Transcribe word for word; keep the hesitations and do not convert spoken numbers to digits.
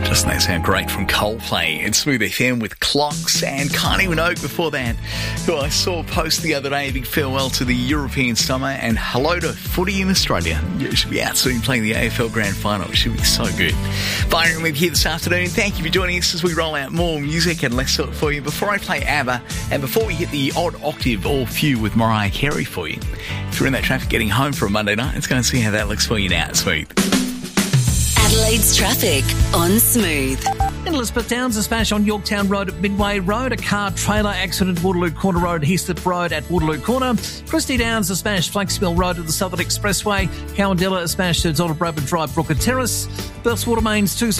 Doesn't that sound great from Coldplay and Smooth F M with Clocks and Kylie Minogue before that, who I saw post the other day, a big farewell to the European summer and hello to footy in Australia. You should be out soon playing the A F L Grand Final. It should be so good. Byron with here this afternoon. Thank you for joining us as we roll out more music and less sort for you. Before I play ABBA and before we hit the odd octave or few with Mariah Carey for you, if you're in that traffic getting home for a Monday night, let's go and see how that looks for you now. It's Smooth. Adelaide's traffic on Smooth. In Elizabeth Downs, a smash on Yorktown Road at Midway Road, a car-trailer accident at Waterloo Corner Road, Heathcliff Road at Waterloo Corner, Christie Downs, a smash Flaxmill Road at the Southern Expressway, Cowandilla, a smash to Zolder Broban Drive, Brooker Terrace, Burst Water Mains, two